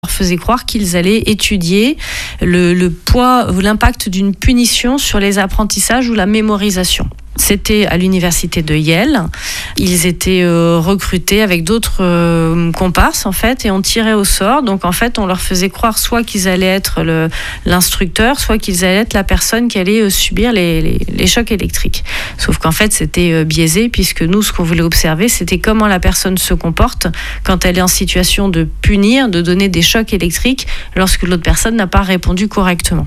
leur faisait croire qu'ils allaient étudier le poids ou l'impact d'une punition sur les apprentissages ou la mémorisation. C'était à l'université de Yale. Ils étaient recrutés avec d'autres comparses en fait, et on tirait au sort. Donc en fait, on leur faisait croire soit qu'ils allaient être l'instructeur, soit qu'ils allaient être la personne qui allait subir les chocs électriques. Sauf qu'en fait, c'était biaisé, puisque nous, ce qu'on voulait observer, c'était comment la personne se comporte quand elle est en situation de punir, de donner des chocs électriques, lorsque l'autre personne n'a pas répondu correctement.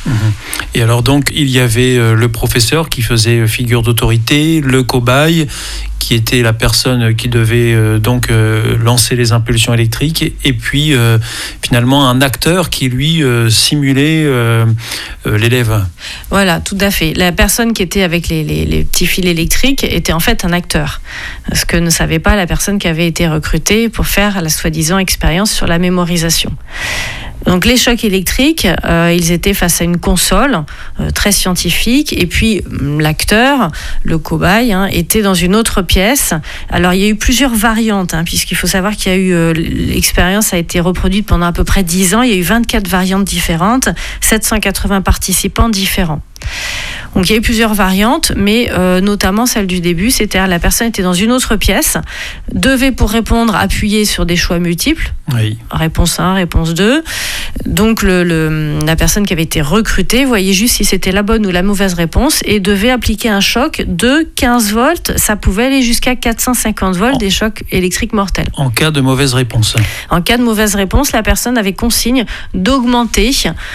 Et alors donc il y avait le professeur qui faisait figure d'autorité, le cobaye qui était la personne qui devait lancer les impulsions électriques, et puis finalement un acteur qui lui simulait l'élève. Voilà, tout à fait. La personne qui était avec les petits fils électriques était en fait un acteur, ce que ne savait pas la personne qui avait été recrutée pour faire la soi-disant expérience sur la mémorisation. Donc les chocs électriques, ils étaient face à une console très scientifique, et puis l'acteur, le cobaye, était dans une autre pièce. Alors il y a eu plusieurs variantes, puisqu'il faut savoir qu'il y a eu l'expérience a été reproduite pendant à peu près 10 ans. Il y a eu 24 variantes différentes, 780 participants différents. Donc il y a eu plusieurs variantes, mais notamment celle du début, c'est-à-dire la personne était dans une autre pièce, devait pour répondre appuyer sur des choix multiples, oui. Réponse 1, réponse 2. Donc la personne qui avait été recrutée voyait juste si c'était la bonne ou la mauvaise réponse et devait appliquer un choc de 15 volts. Ça pouvait aller jusqu'à 450 volts, des chocs électriques mortels. En cas de mauvaise réponse. En cas de mauvaise réponse, la personne avait consigne d'augmenter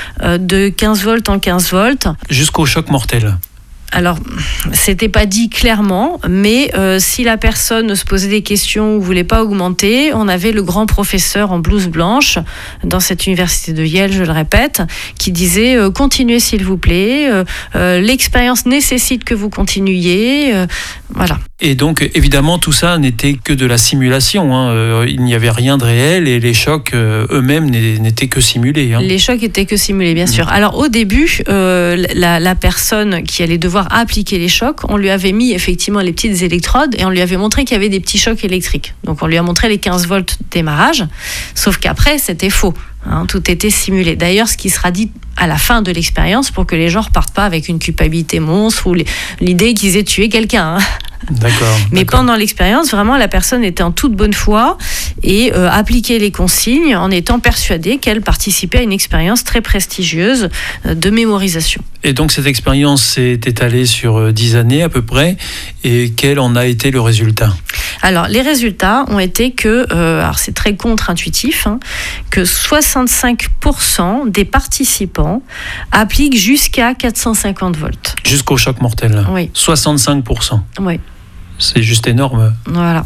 de 15 volts en 15 volts. Jusqu'au choc mortel. Alors, c'était pas dit clairement, mais si la personne se posait des questions ou voulait pas augmenter, on avait le grand professeur en blouse blanche dans cette université de Yale, je le répète, qui disait continuez s'il vous plaît, l'expérience nécessite que vous continuiez, voilà. Et donc, évidemment, tout ça n'était que de la simulation. Il n'y avait rien de réel, et les chocs eux-mêmes n'étaient que simulés. Les chocs étaient que simulés, bien sûr. Alors, au début, la personne qui allait devoir appliquer les chocs, on lui avait mis effectivement les petites électrodes et on lui avait montré qu'il y avait des petits chocs électriques. Donc, on lui a montré les 15 volts démarrage, sauf qu'après, c'était faux. Tout était simulé. D'ailleurs, ce qui sera dit à la fin de l'expérience pour que les gens ne repartent pas avec une culpabilité monstre ou l'idée qu'ils aient tué quelqu'un. D'accord. Mais pendant l'expérience, vraiment, la personne était en toute bonne foi et appliquait les consignes en étant persuadée qu'elle participait à une expérience très prestigieuse de mémorisation. Et donc cette expérience s'est étalée sur 10 années à peu près, et quel en a été le résultat ? Alors les résultats ont été que, alors c'est très contre-intuitif, que 65% des participants appliquent jusqu'à 450 volts. Jusqu'au choc mortel. Oui. 65%. Oui. C'est juste énorme. Voilà.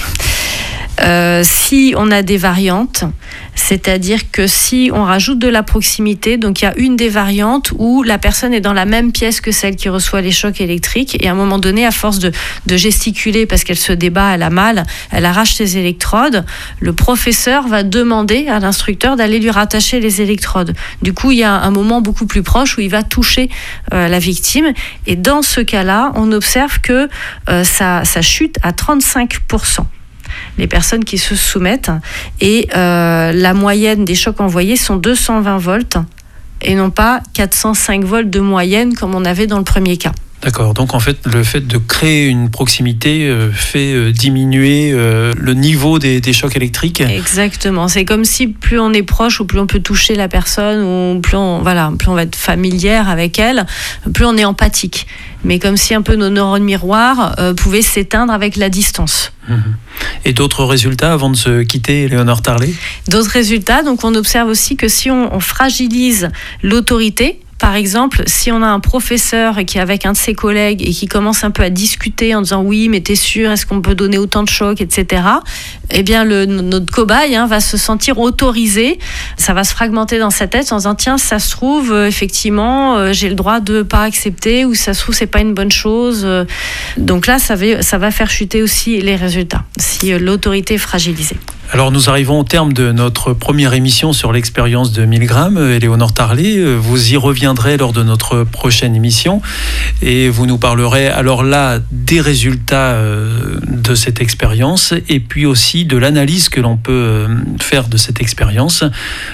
Si on a des variantes, c'est-à-dire que si on rajoute de la proximité, donc il y a une des variantes où la personne est dans la même pièce que celle qui reçoit les chocs électriques, et à un moment donné, à force de gesticuler parce qu'elle se débat, elle a mal, elle arrache ses électrodes, le professeur va demander à l'instructeur d'aller lui rattacher les électrodes. Du coup, il y a un moment beaucoup plus proche où il va toucher la victime, et dans ce cas-là, on observe que ça chute à 35%. Les personnes qui se soumettent, et la moyenne des chocs envoyés sont 220 volts et non pas 405 volts de moyenne comme on avait dans le premier cas. D'accord, donc en fait, le fait de créer une proximité fait diminuer le niveau des chocs électriques. Exactement, c'est comme si plus on est proche ou plus on peut toucher la personne, ou plus on va être familière avec elle, plus on est empathique. Mais comme si un peu nos neurones miroirs pouvaient s'éteindre avec la distance. Et d'autres résultats avant de se quitter, Léonore Tarlet ? D'autres résultats, donc on observe aussi que si on fragilise l'autorité, par exemple, si on a un professeur qui est avec un de ses collègues et qui commence un peu à discuter en disant « oui, mais t'es sûr, est-ce qu'on peut donner autant de chocs, etc. » Eh bien, notre cobaye va se sentir autorisé. Ça va se fragmenter dans sa tête en disant « tiens, ça se trouve, effectivement, j'ai le droit de ne pas accepter, ou ça se trouve, c'est pas une bonne chose. » Donc là, ça va faire chuter aussi les résultats, si l'autorité est fragilisée. Alors nous arrivons au terme de notre première émission sur l'expérience de Milgram. Éléonore Tarlet, vous y reviendrez lors de notre prochaine émission et vous nous parlerez alors là des résultats de cette expérience et puis aussi de l'analyse que l'on peut faire de cette expérience.